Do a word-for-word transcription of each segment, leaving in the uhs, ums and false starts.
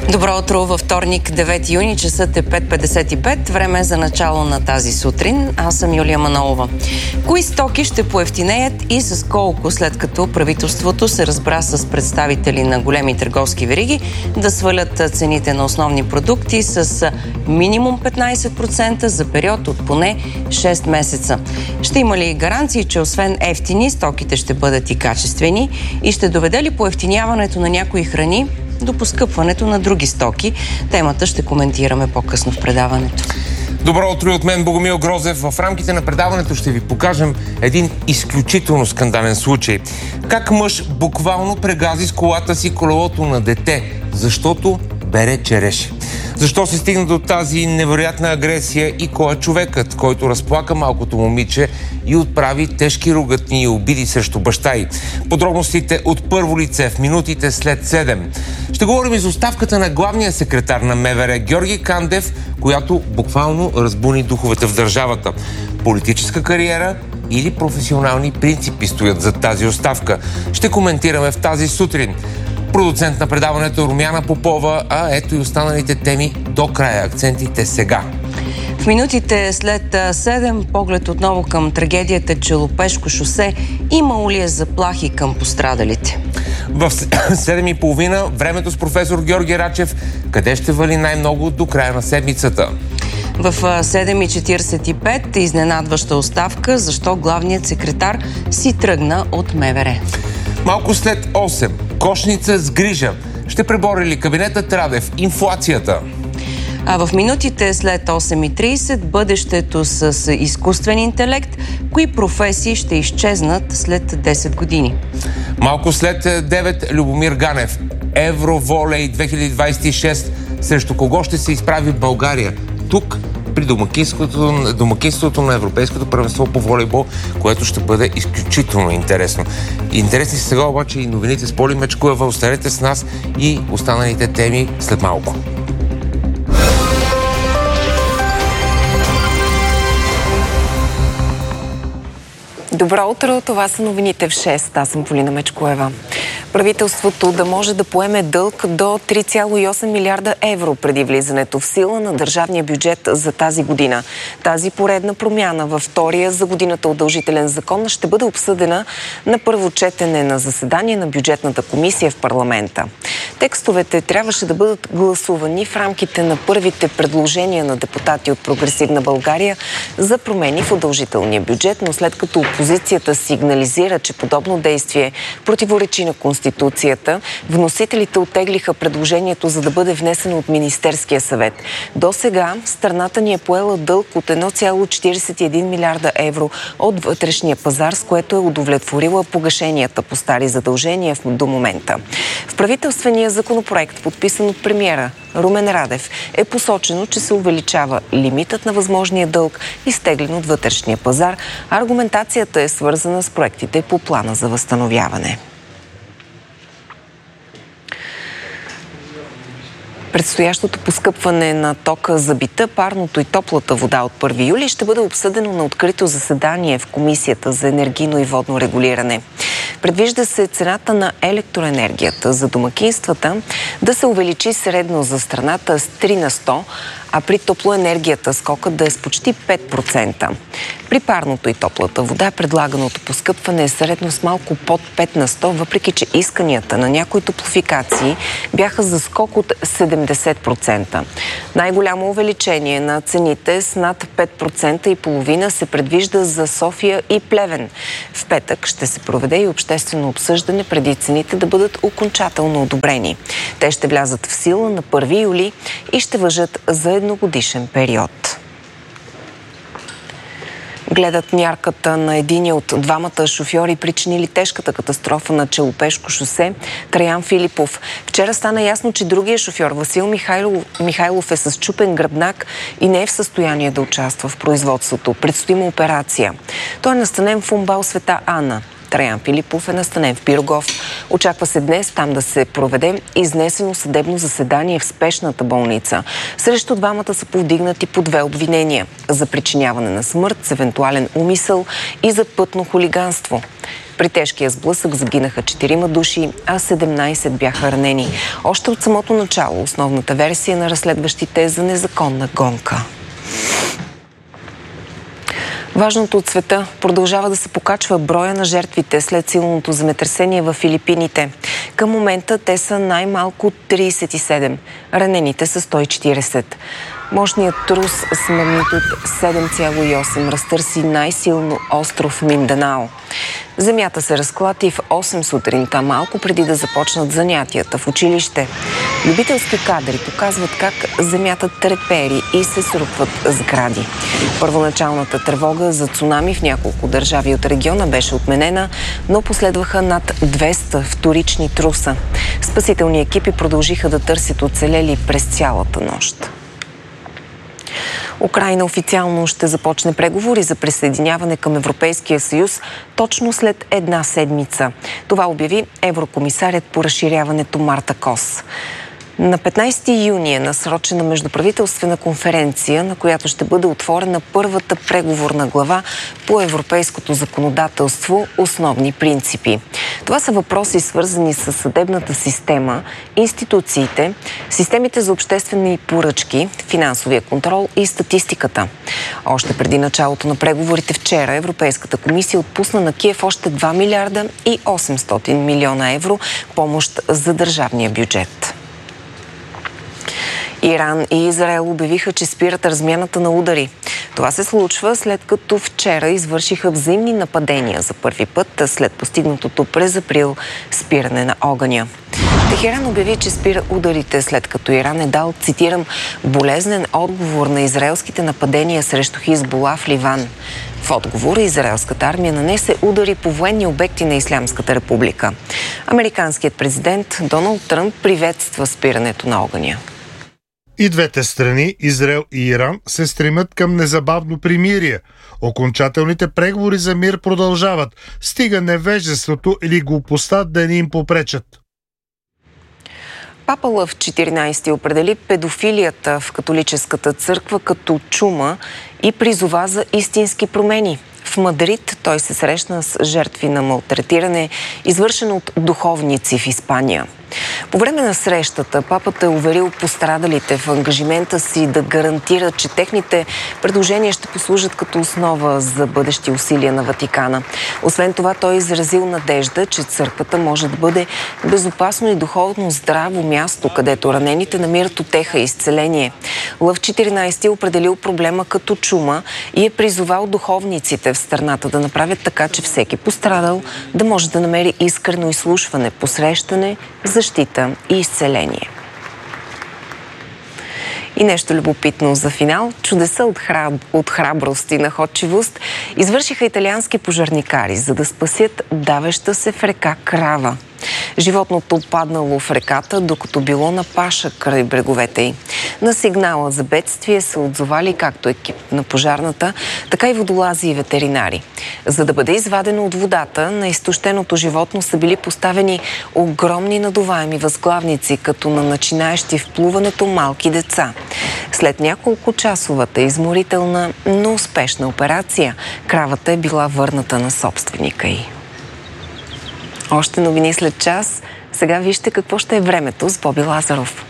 Добро утро във вторник, девети юни, часът е пет петдесет и пет, време за начало на тази сутрин. Аз съм Юлия Манолова. Кои стоки ще поевтинеят и с колко, след като правителството се разбра с представители на големи търговски вериги да свалят цените на основни продукти с минимум петнайсет процента за период от поне шест месеца? Ще има ли гаранции, че освен ефтини, стоките ще бъдат и качествени и ще доведе ли поевтиняването на някои храни до поскъпването на други стоки? Темата ще коментираме по-късно в предаването. Добро утро от мен, Богомил Грозев. В рамките на предаването ще ви покажем един изключително скандален случай. Как мъж буквално прегази с колата си колелото на дете, защото бере череши. Защо се стигна до тази невероятна агресия и кой е човекът, който разплака малкото момиче и отправи тежки ругатни и обиди срещу баща й? Подробностите от първо лице в минутите след седем. Ще говорим и за оставката на главния секретар на МВР Георги Кандев, която буквално разбуни духовете в държавата. Политическа кариера или професионални принципи стоят за тази оставка? Ще коментираме в тази сутрин. Продуцент на предаването Румяна Попова, а ето и останалите теми до края. Акцентите сега. В минутите след седем, поглед отново към трагедията Челопешко шосе. Имало ли е заплахи към пострадалите? В седем и половина времето с професор Георги Рачев. Къде ще вали най-много до края на седмицата? В седем и четирийсет и пет изненадваща оставка. Защо главният секретар си тръгна от МВР? Малко след осем. Кошница с грижа. Ще пребори ли кабинетът Радев инфлацията? А в минутите след осем и трийсет бъдещето с изкуствен интелект. Кои професии ще изчезнат след десет години? Малко след девет. Любомир Ганев. Евроволей две хиляди двайсет и шеста. Срещу кого ще се изправи България? Тук при домакинството, домакинството на Европейското първенство по волейбол, което ще бъде изключително интересно. Интересни са сега обаче и новините с Поли Мечкоева. Останете с нас и останалите теми след малко. Добро утро, това са новините в шест. Аз съм Полина Мечкоева. Правителството да може да поеме дълг до три цяло и осем милиарда евро преди влизането в сила на държавния бюджет за тази година. Тази поредна промяна във втория за годината удължителен закон ще бъде обсъдена на първо четене на заседание на бюджетната комисия в парламента. Текстовете трябваше да бъдат гласувани в рамките на първите предложения на депутати от Прогресивна България за промени в удължителния бюджет, но след като опозицията сигнализира, че подобно действие противоречи на Конституцията, вносителите оттеглиха предложението, за да бъде внесено от Министерския съвет. До сега страната ни е поела дълг от едно цяло четирийсет и един милиарда евро от вътрешния пазар, с което е удовлетворила погашенията по стари задължения до момента. В правителствения законопроект, подписан от премиера Румен Радев, е посочено, че се увеличава лимитът на възможния дълг, изтеглен от вътрешния пазар. Аргументацията е свързана с проектите по плана за възстановяване. Предстоящото поскъпване на тока за бита, парното и топлата вода от първи юли ще бъде обсъдено на открито заседание в Комисията за енергийно и водно регулиране. Предвижда се цената на електроенергията за домакинствата да се увеличи средно за страната с три на сто, а при топлоенергията скокът да е с почти пет процента. При парното и топлата вода предлаганото поскъпване е средно с малко под пет на сто, въпреки че исканията на някои топлофикации бяха за скок от седемдесет процента. Най-голямо увеличение на цените с над пет процента и половина се предвижда за София и Плевен. В петък ще се проведе и обществено обсъждане преди цените да бъдат окончателно одобрени. Те ще влязат в сила на първи юли и ще важат за едногодишен период. Гледат мярката на единия от двамата шофьори, причинили тежката катастрофа на Челопешко шосе, Траян Филипов. Вчера стана ясно, че другия шофьор, Васил Михайлов, Михайлов, е с счупен гръбнак и не е в състояние да участва в производството. Предстои му операция. Той е настанен в УМБАЛ Света Ана. Траян Филипов е настанен в Пирогов. Очаква се днес там да се проведе изнесено съдебно заседание в спешната болница. Срещу двамата са повдигнати по две обвинения – за причиняване на смърт с евентуален умисъл и за пътно хулиганство. При тежкия сблъсък загинаха четирима души, а седемнайсет бяха ранени. Още от самото начало основната версия на разследващите е за незаконна гонка. Важното от света: продължава да се покачва броя на жертвите след силното земетресение в Филипините. Към момента те са най-малко трийсет и седем, ранените са сто и четирийсет. Мощният трус с магнитуд седем цяло и осем разтърси най-силно остров Минданао. Земята се разклати в осем сутринта, малко преди да започнат занятията в училище. Любителски кадри показват как земята трепери и се срутват сгради. Първоначалната тревога за цунами в няколко държави от региона беше отменена, но последваха над двеста вторични труса. Спасителни екипи продължиха да търсят оцелели през цялата нощ. Украйна официално ще започне преговори за присъединяване към Европейския съюз точно след една седмица. Това обяви еврокомисарят по разширяването Марта Кос. На петнайсети юни е насрочена междуправителствена конференция, на която ще бъде отворена първата преговорна глава по европейското законодателство «Основни принципи». Това са въпроси, свързани с съдебната система, институциите, системите за обществени поръчки, финансовия контрол и статистиката. Още преди началото на преговорите вчера Европейската комисия отпусна на Киев още два милиарда и осемстотин милиона евро помощ за държавния бюджет. Иран и Израел обявиха, че спират размяната на удари. Това се случва след като вчера извършиха взаимни нападения за първи път след постигнатото през април спиране на огъня. Техеран обяви, че спира ударите, след като Иран е дал, цитирам, болезнен отговор на израелските нападения срещу Хизбула в Ливан. В отговор израелската армия нанесе удари по военни обекти на Ислямската република. Американският президент Доналд Тръмп приветства спирането на огъня. И двете страни, Израел и Иран, се стремят към незабавно примирие. Окончателните преговори за мир продължават. Стига невежеството или глупостта да ни им попречат. Папа Лъв четиринайсети определи педофилията в католическата църква като чума и призова за истински промени. В Мадрид той се срещна с жертви на малтретиране, извършено от духовници в Испания. По време на срещата папата е уверил пострадалите в ангажимента си да гарантират, че техните предложения ще послужат като основа за бъдещи усилия на Ватикана. Освен това, той е изразил надежда, че църквата може да бъде безопасно и духовно здраво място, където ранените намират утеха и изцеление. Лъв четиринайсети е определил проблема като чума и е призовал духовниците в страната да направят така, че всеки пострадал да може да намери искрено изслушване, посрещане, защита и изцеление. И нещо любопитно за финал. Чудеса от, храб... от храброст и находчивост извършиха италиански пожарникари, за да спасят давеща се в река крава. Животното паднало в реката, докато било на паша край бреговете й. На сигнала за бедствие са отзовали както екип на пожарната, така и водолази и ветеринари. За да бъде извадено от водата, на изтощеното животно са били поставени огромни надуваеми възглавници, като на начинаещи в плуването малки деца. След няколко часовата изморителна, но успешна операция, кравата е била върната на собственика й. Още новини след час. Сега вижте какво ще е времето с Боби Лазаров.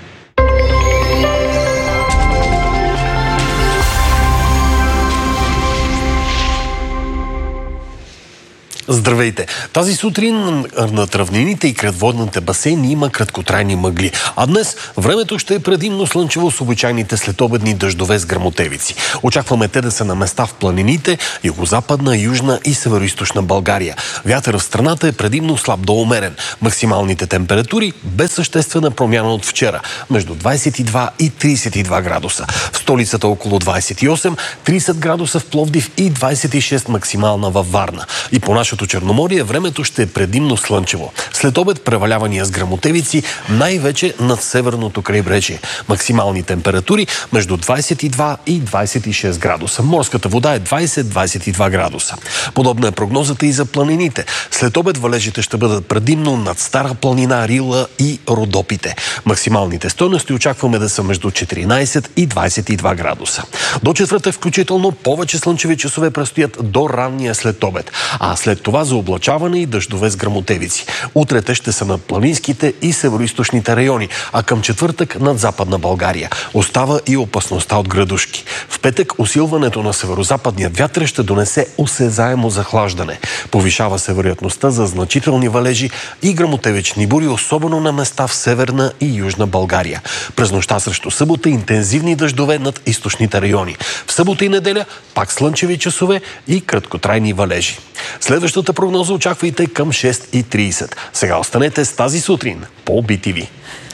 Здравейте! Тази сутрин на равнините и крайводните басейни има краткотрайни мъгли. А днес времето ще е предимно слънчево с обичайните следобедни дъждове с гръмотевици. Очакваме те да са на места в планините, югозападна, южна и североизточна България. Вятър в страната е предимно слаб до умерен. Максималните температури без съществена промяна от вчера. Между двайсет и два и трийсет и два градуса. В столицата около двайсет и осем, трийсет градуса в Пловдив и двайсет и шест максимална във Варна. И по нашото Черноморие времето ще е предимно слънчево. След обед превалявания с гръмотевици, най-вече над северното крайбрежие. Максимални температури между двайсет и два и двайсет и шест градуса. Морската вода е двайсет до двайсет и два градуса. Подобна е прогнозата и за планините. След обед валежите ще бъдат предимно над Стара планина, Рила и Родопите. Максималните стойности очакваме да са между четиринайсет и двайсет и два градуса. До четвъртък включително повече слънчеви часове предстоят до ранния след обед. А след това за облачаване и дъждове с гръмотевици. Утре те ще са над планинските и североизточните райони, а към четвъртък над Западна България. Остава и опасността от градушки. В петък усилването на северозападният вятър ще донесе осезаемо захлаждане. Повишава се вероятността за значителни валежи и гръмотевични бури, особено на места в Северна и Южна България. През нощта срещу събота интензивни дъждове над източните райони. В събота и неделя пак слънчеви часове и краткотрайни валежи. Следващата прогноза очаквайте към шест и трийсет. Сега останете с тази сутрин по Би Ти Ви.